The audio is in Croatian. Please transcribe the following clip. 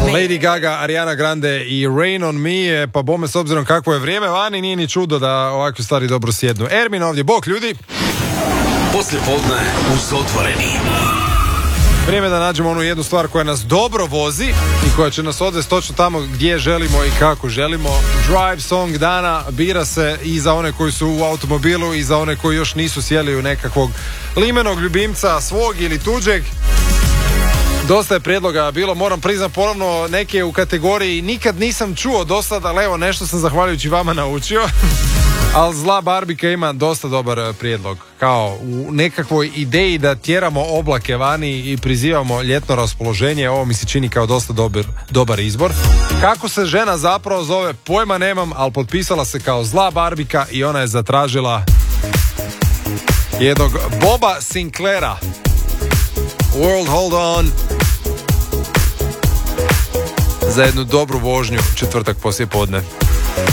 Lady Gaga, Ariana Grande i Rain on Me, pa bome s obzirom kakvo je vrijeme vani, nije ni čudo da ovakve stvari dobro sjednu. Ermin ovdje, bok ljudi. Poslije podne uz Otvoreni. Vrijeme da nađemo onu jednu stvar koja nas dobro vozi i koja će nas odvesti točno tamo gdje želimo i kako želimo. Drive song dana bira se i za one koji su u automobilu i za one koji još nisu sjeli u nekakvog limenog ljubimca svog ili tuđeg. Dosta je prijedloga bilo, moram priznati ponovno neke u kategoriji nikad nisam čuo do sada, ali evo nešto sam zahvaljujući vama naučio. Ali Zla Barbika ima dosta dobar prijedlog. Kao u nekakvoj ideji da tjeramo oblake vani i prizivamo ljetno raspoloženje, ovo mi se čini kao dosta dobar izbor. Kako se žena zapravo zove, pojma nemam, ali potpisala se kao Zla Barbika i ona je zatražila jednog Boba Sinclaira. World Hold On za jednu dobru vožnju četvrtak poslije podne.